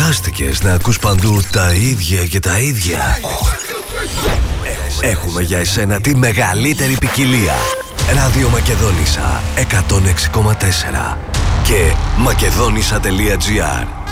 Κουράστηκες να ακούς παντού τα ίδια και τα ίδια? Έχουμε για εσένα τη μεγαλύτερη ποικιλία. Ράδιο Μακεδόνισσα 106,4 και μακεδόνισσα.gr.